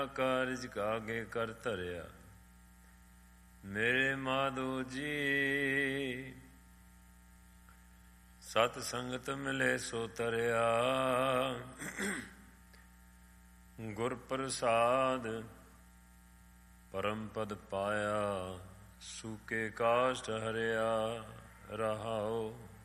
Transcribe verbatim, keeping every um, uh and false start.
ਕਾਰਜ ਕਾਗੇ ਕਰ ਧਰਿਆ। ਮੇਰੇ ਮਾਧੋ ਜੀ ਸਤ ਸੰਗਤ ਮਿਲੇ ਸੋ ਤਰਿਆ। ਗੁਰ ਪ੍ਰਸਾਦ ਪਰਮ ਪਦ ਪਾਇਆ। ਸੂਕੇ ਕਾਸ਼ਟ ਹਰਿਆ ਰਹਾਓ।